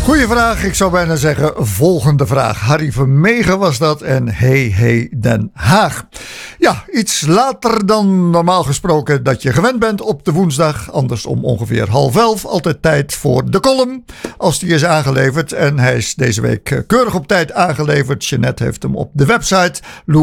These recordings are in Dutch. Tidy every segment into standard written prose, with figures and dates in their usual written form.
Goeie vraag, ik zou bijna zeggen volgende vraag. Harry Vermegen was dat en hey Den Haag. Ja, iets later dan normaal gesproken dat je gewend bent op de woensdag. Anders om ongeveer 10:30. Altijd tijd voor de column als die is aangeleverd. En hij is deze week keurig op tijd aangeleverd. Jeanette heeft hem op de website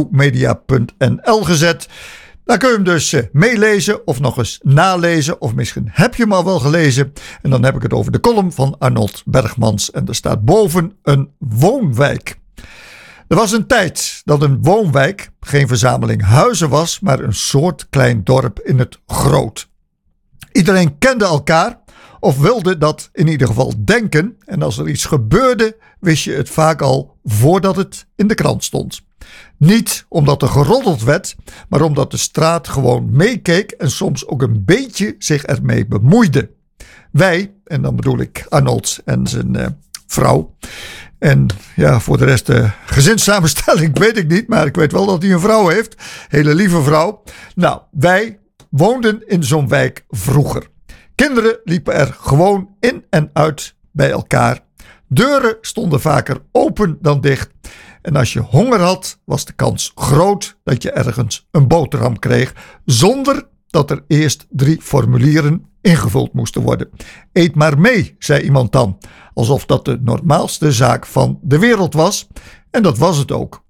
loumedia.nl gezet. Daar kun je hem dus meelezen of nog eens nalezen. Of misschien heb je hem al wel gelezen. En dan heb ik het over de column van Arnold Bergmans. En er staat boven een woonwijk. Er was een tijd dat een woonwijk geen verzameling huizen was, maar een soort klein dorp in het groot. Iedereen kende elkaar of wilde dat in ieder geval denken. En als er iets gebeurde, wist je het vaak al voordat het in de krant stond. Niet omdat er geroddeld werd, maar omdat de straat gewoon meekeek en soms ook een beetje zich ermee bemoeide. Wij, en dan bedoel ik Arnold en zijn vrouw. En ja, voor de rest de gezinssamenstelling weet ik niet, maar ik weet wel dat hij een vrouw heeft. Hele lieve vrouw. Nou, wij woonden in zo'n wijk vroeger. Kinderen liepen er gewoon in en uit bij elkaar. Deuren stonden vaker open dan dicht. En als je honger had, was de kans groot dat je ergens een boterham kreeg, zonder dat er eerst 3 formulieren ingevuld moesten worden. Eet maar mee, zei iemand dan, alsof dat de normaalste zaak van de wereld was. En dat was het ook.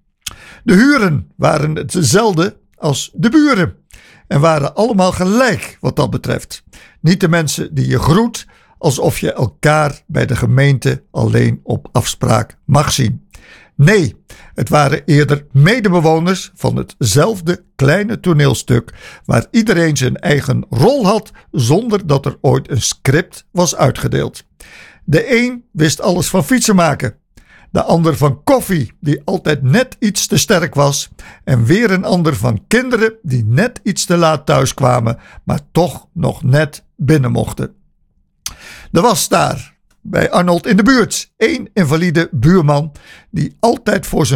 De huren waren hetzelfde als de buren en waren allemaal gelijk wat dat betreft. Niet de mensen die je groet, alsof je elkaar bij de gemeente alleen op afspraak mag zien. Nee, het waren eerder medebewoners van hetzelfde kleine toneelstuk waar iedereen zijn eigen rol had zonder dat er ooit een script was uitgedeeld. De een wist alles van fietsen maken, de ander van koffie die altijd net iets te sterk was en weer een ander van kinderen die net iets te laat thuis kwamen, maar toch nog net binnen mochten. Er was daar bij Arnold in de buurt 1 invalide buurman die altijd voor zijn